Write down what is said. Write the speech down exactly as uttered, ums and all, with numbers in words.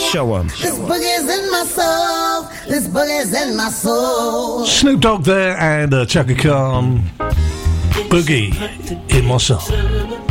Show 'em. This boogie's in my soul. This boogie's in my soul. Snoop Dogg there and uh, Chaka Khan. Boogie in my soul.